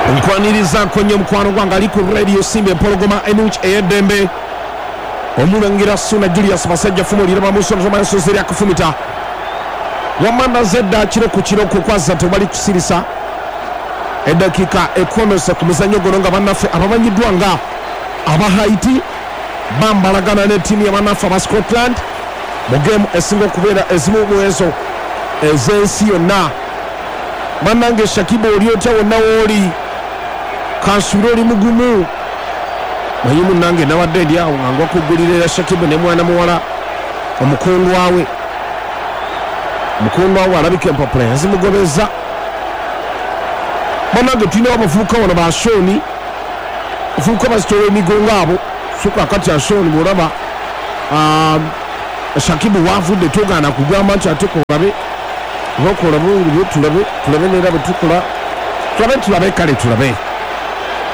nkwaniriza konye mukwano gwange ali ku radio Simba empologoma enuch ey'eddembe omulangira Suna Julius Basajja Fumulira bamusonzo mansozeri akufumita wamanda zedda kiro ku kiro kukwaza tebali kusirisa edakika ekonose ku muzannyo guno nga bannaffe abamanyiddwa nga aba Haiti bambalagana ne ttiimu ya bannaffe aba Scotland mu geemu esinga okubeera ezimu mu ezo ez'ensi yonna. Bannange Shakibu oli otya wonna wooli kansula oli mugumu naye munnange nawadde ndi awo nga ngwakuggulira Shakibu ne mwana muwala omukundwa we alabika empapula yazimugobeza. Bannange tulinawo abavubuka wano ba Shoni abavubuka bazitola emigongo abo suka akati ya Shoni bwolaba Shakibu wavudde togaana kugamba nti ate kolabe bakola bulungi tulabe neera bwe tukola tulabe kale tulabe